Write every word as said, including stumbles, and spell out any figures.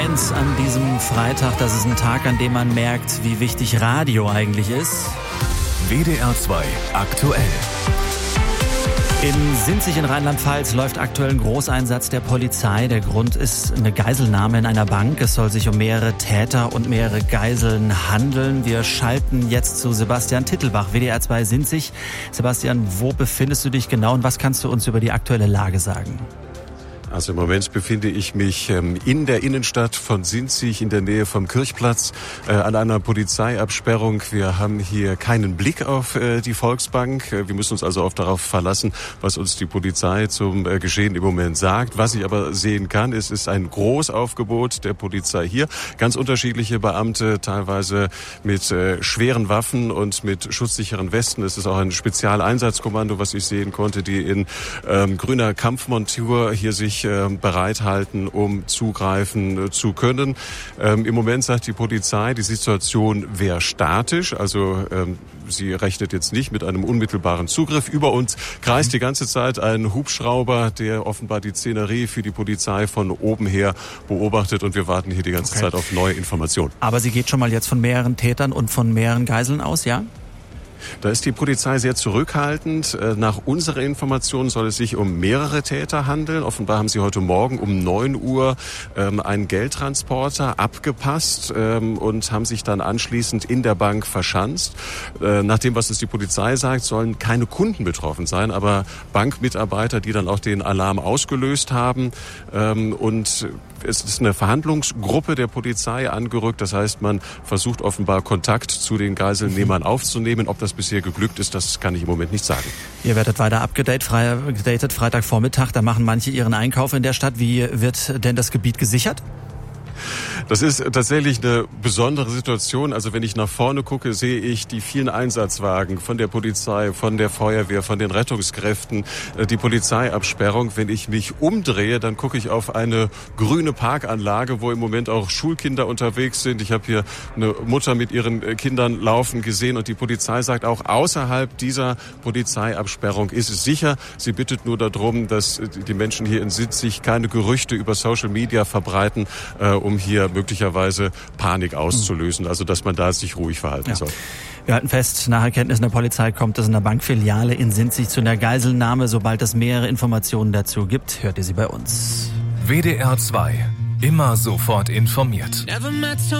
eins an diesem Freitag. Das ist ein Tag, an dem man merkt, wie wichtig Radio eigentlich ist. W D R zwei aktuell. In Sinzig in Rheinland-Pfalz läuft aktuell ein Großeinsatz der Polizei. Der Grund ist eine Geiselnahme in einer Bank. Es soll sich um mehrere Täter und mehrere Geiseln handeln. Wir schalten jetzt zu Sebastian Tittelbach, W D R zwei Sinzig. Sebastian, wo befindest du dich genau und was kannst du uns über die aktuelle Lage sagen? Also im Moment befinde ich mich in der Innenstadt von Sinzig, in der Nähe vom Kirchplatz, äh, an einer Polizeiabsperrung. Wir haben hier keinen Blick auf äh, die Volksbank. Wir müssen uns also auch darauf verlassen, was uns die Polizei zum äh, Geschehen im Moment sagt. Was ich aber sehen kann, ist, ist ein Großaufgebot der Polizei hier. Ganz unterschiedliche Beamte, teilweise mit äh, schweren Waffen und mit schutzsicheren Westen. Es ist auch ein Spezialeinsatzkommando, was ich sehen konnte, die in ähm, grüner Kampfmontur hier sich bereithalten, um zugreifen zu können. Ähm, Im Moment sagt die Polizei, die Situation wäre statisch, also ähm, sie rechnet jetzt nicht mit einem unmittelbaren Zugriff. Über uns kreist die ganze Zeit ein Hubschrauber, der offenbar die Szenerie für die Polizei von oben her beobachtet und wir warten hier die ganze okay. Zeit auf neue Informationen. Aber sie geht schon mal jetzt von mehreren Tätern und von mehreren Geiseln aus, ja? Da ist die Polizei sehr zurückhaltend. Nach unserer Information soll es sich um mehrere Täter handeln. Offenbar haben sie heute Morgen um neun Uhr ähm, einen Geldtransporter abgepasst ähm, und haben sich dann anschließend in der Bank verschanzt. Äh, nach dem, was uns die Polizei sagt, sollen keine Kunden betroffen sein, aber Bankmitarbeiter, die dann auch den Alarm ausgelöst haben. Ähm, und es ist eine Verhandlungsgruppe der Polizei angerückt. Das heißt, man versucht offenbar Kontakt zu den Geiselnehmern aufzunehmen. Ob das bisher geglückt ist, das kann ich im Moment nicht sagen. Ihr werdet weiter abgedatet, Freitagvormittag. Da machen manche ihren Einkauf in der Stadt. Wie wird denn das Gebiet gesichert? Das ist tatsächlich eine besondere Situation. Also wenn ich nach vorne gucke, sehe ich die vielen Einsatzwagen von der Polizei, von der Feuerwehr, von den Rettungskräften, die Polizeiabsperrung. Wenn ich mich umdrehe, dann gucke ich auf eine grüne Parkanlage, wo im Moment auch Schulkinder unterwegs sind. Ich habe hier eine Mutter mit ihren Kindern laufen gesehen und die Polizei sagt auch, außerhalb dieser Polizeiabsperrung ist es sicher. Sie bittet nur darum, dass die Menschen hier in Sinzig keine Gerüchte über Social Media verbreiten, äh, um hier möglicherweise Panik auszulösen, also dass man da sich ruhig verhalten ja. soll. Wir halten fest, nach Erkenntnissen der Polizei kommt es in der Bankfiliale in Sinzig zu einer Geiselnahme. Sobald es mehrere Informationen dazu gibt, hört ihr sie bei uns. W D R zwei. Immer sofort informiert.